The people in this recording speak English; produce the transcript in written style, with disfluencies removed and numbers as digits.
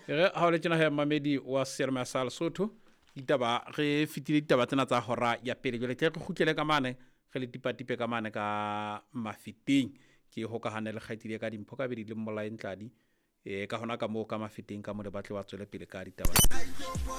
ha o le tsena ha mamedi wa serma sa Lesotho ditaba re fitile ditaba tsena tsa hora ya pele jole ke re khutlele ka mane ge le tipatipe ka mane ka mafeteng ke hokahane le khaitile ka dimpho ka bedi le mmolae ntladi ka hona ka mo ka mafeteng ka mo le batle wa tswele pele ka ditaba